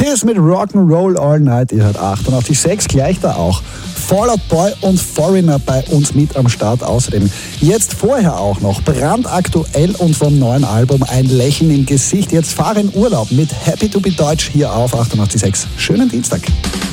Kiss mit Rock'n'Roll All Night. Ihr hört 88.6, gleich da auch Fall Out Boy und Foreigner bei uns mit am Start. Außerdem jetzt vorher auch noch brandaktuell und vom neuen Album Ein Lächeln im Gesicht. Jetzt fahr in Urlaub mit Happy to be Deutsch hier auf 88.6. Schönen Dienstag.